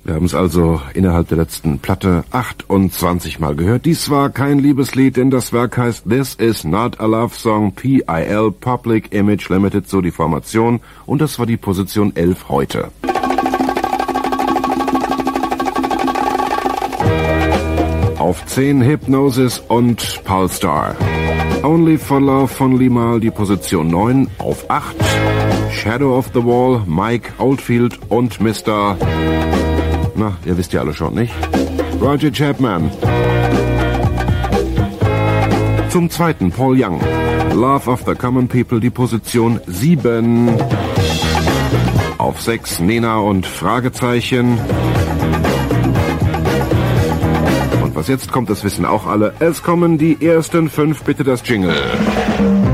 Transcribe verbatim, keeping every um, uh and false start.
Wir haben es also innerhalb der letzten Platte achtundzwanzig Mal gehört. Dies war kein Liebeslied, denn das Werk heißt This Is Not a Love Song, P I L, Public Image Limited, so die Formation. Und das war die Position elf heute. Auf zehn Hypnosis und Polestar. Only for Love von Limahl, die Position neun. Auf acht Shadow of the Wall, Mike Oldfield und Mister Na, ihr wisst ja alle schon, nicht? Roger Chapman. Zum zweiten Paul Young. Love of the Common People, die Position sieben. Auf sechs Nena und Fragezeichen. Und was jetzt kommt, das wissen auch alle. Es kommen die ersten fünf, bitte das Jingle.